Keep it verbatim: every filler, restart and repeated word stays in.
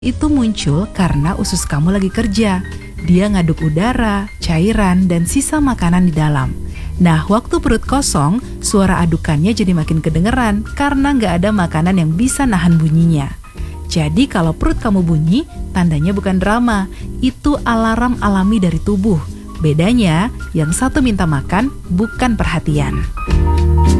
Itu muncul karena usus kamu lagi kerja. Dia ngaduk udara, cairan, dan sisa makanan di dalam. Nah, waktu perut kosong, suara adukannya jadi makin kedengeran karena nggak ada makanan yang bisa nahan bunyinya. Jadi kalau perut kamu bunyi, tandanya bukan drama, itu alarm alami dari tubuh. Bedanya, yang satu minta makan, bukan perhatian.